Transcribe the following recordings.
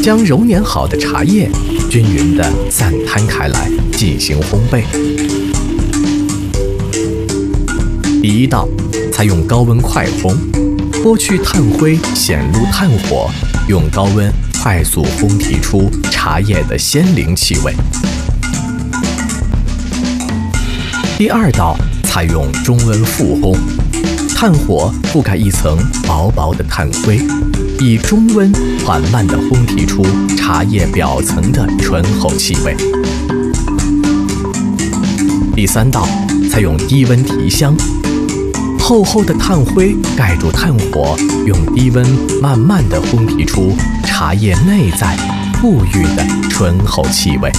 将揉捻好的茶叶均匀地散摊开来进行烘焙。第一道采用高温快烘，剥去炭灰，显露炭火，用高温快速烘提出茶叶的鲜灵气味。第二道采用中温复烘，炭火覆盖一层薄薄的炭灰，以中温缓慢地烘提出茶叶表层的醇厚气味。第三道采用低温提香，厚厚的炭灰盖住炭火，用低温慢慢地烘提出茶叶内在馥郁的醇厚气味。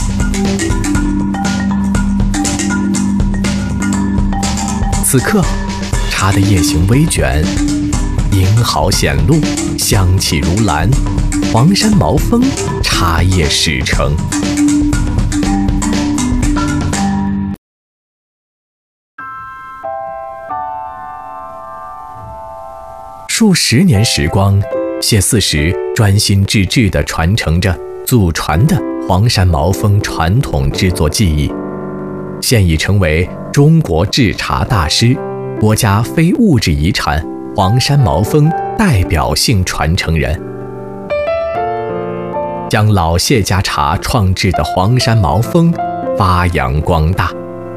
此刻，茶的叶形微卷，银毫显露，香气如兰，黄山毛峰茶叶始成。数十年时光，谢四时专心致志地传承着祖传的黄山毛峰传统制作技艺，现已成为中国制茶大师、国家非物质遗产黄山毛峰代表性传承人，将老谢家茶创制的黄山毛峰发扬光大。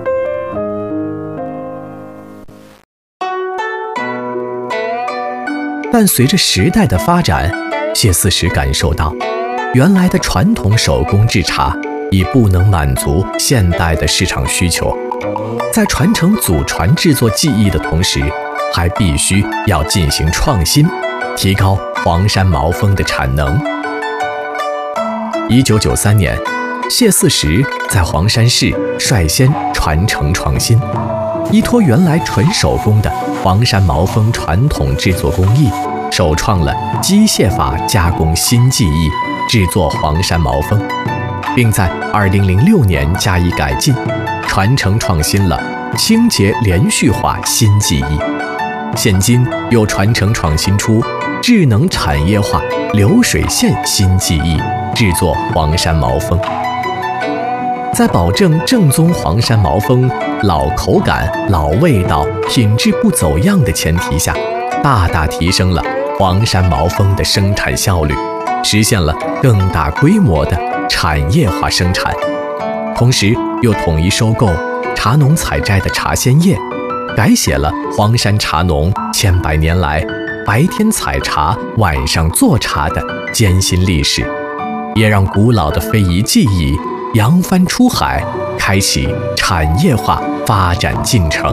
但随着时代的发展，谢四时感受到，原来的传统手工制茶已不能满足现代的市场需求，在传承祖传制作技艺的同时，还必须要进行创新，提高黄山毛峰的产能。1993年，谢四时在黄山市率先传承创新，依托原来纯手工的黄山毛峰传统制作工艺，首创了机械法加工新技艺，制作黄山毛峰，并在2006年加以改进，传承创新了清洁连续化新技艺。现今又传承创新出智能产业化流水线新技艺，制作黄山毛峰。在保证正宗黄山毛峰老口感、老味道、品质不走样的前提下，大大提升了黄山毛峰的生产效率，实现了更大规模的产业化生产。同时又统一收购茶农采摘的茶鲜叶，改写了黄山茶农千百年来白天采茶、晚上做茶的艰辛历史，也让古老的非遗技艺扬帆出海，开启产业化发展进程。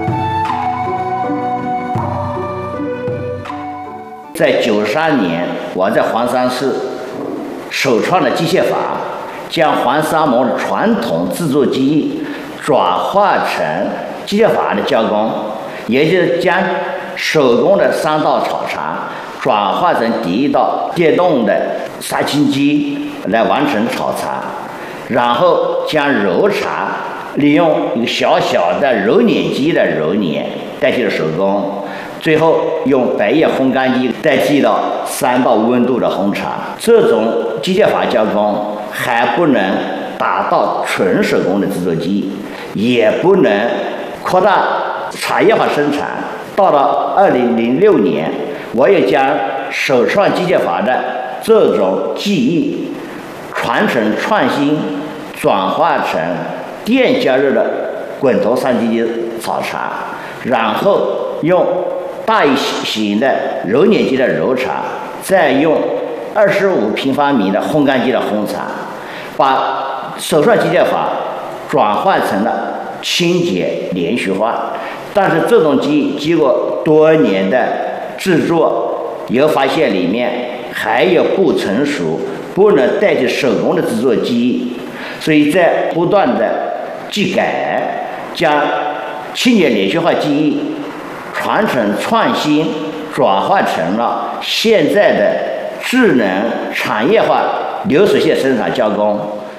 在93年，我在黄山市首创的机械法，将黄山毛的传统制作技艺转化成机械法的加工，也就是将手工的3道炒茶转化成第一道电动的杀青机来完成炒茶，然后将揉茶利用一个小小的揉捻机的揉捻代替了手工，最后用白叶烘干机代替了3道温度的烘茶。这种机械法加工还不能达到纯手工的制作技艺，也不能扩大产业化生产。到了2006年，我也将首创机械法的这种技艺传承创新，转化成电加热的滚头3级机炒茶，然后用大型的揉捻机的揉茶，再用25平方米的烘干机的烘茶，把首创机械法转换成了清洁连续化。但是这种技艺经过多年的制作，又发现里面还有不成熟、不能代替手工的制作技艺，所以在不断的技改，将清洁连续化技艺传承创新，转化成了现在的智能产业化流水线生产加工。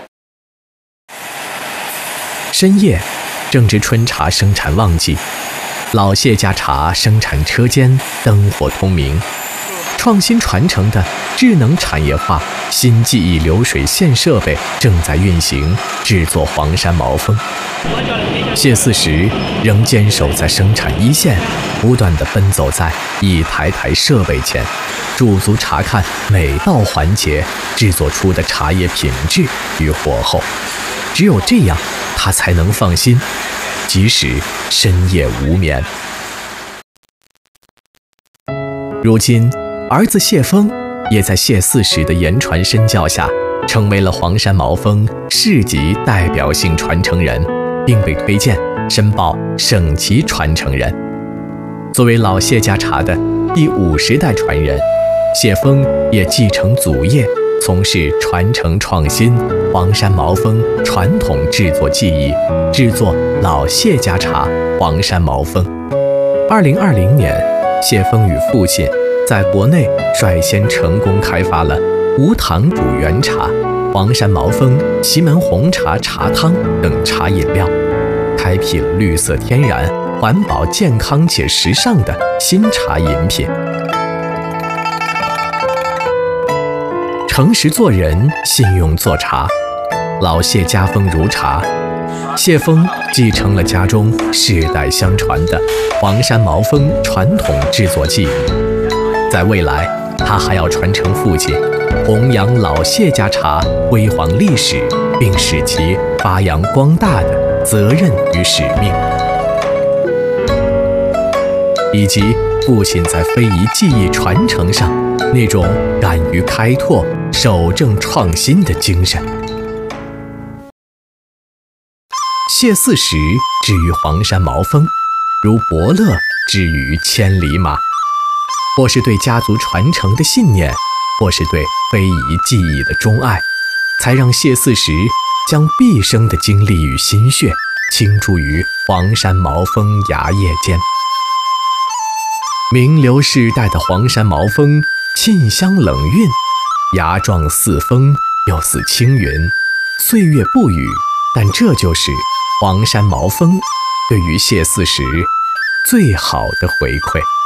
深夜正值春茶生产旺季，老谢家茶生产车间灯火通明， 创新传承的智能产业化新记忆流水线设备正在运行，制作黄山毛峰。谢四时仍坚守在生产一线，不断地奔走在一台台设备前，驻足查看每道环节制作出的茶叶品质与火候。只有这样，他才能放心，即使深夜无眠。如今，儿子谢峰也在谢四时的言传身教下，成为了黄山毛峰市级代表性传承人，并被推荐申报省级传承人。作为老谢家茶的第50代传人，谢峰也继承祖业，从事传承创新黄山毛峰传统制作技艺，制作老谢家茶黄山毛峰。2020年，谢峰与父亲在国内率先成功开发了无糖煮原茶、黄山毛峰祁门红茶茶汤等茶饮料，开辟了绿色天然、环保健康且时尚的新茶饮品。诚实做人，信用做茶，老谢家风如茶。谢峰继承了家中世代相传的黄山毛峰传统制作技艺，在未来，他还要传承父亲弘扬老谢家茶辉煌历史，并使其发扬光大的责任与使命，以及父亲在非遗技艺传承上那种敢于开拓、守正创新的精神。谢四时之于黄山毛峰，如伯乐之于千里马，或是对家族传承的信念，或是对非遗技艺的钟爱，才让谢四时将毕生的精力与心血倾注于黄山毛峰芽叶间。名流世代的黄山毛峰沁香冷韵，芽状似风又似青云，岁月不语，但这就是黄山毛峰对于谢四时最好的回馈。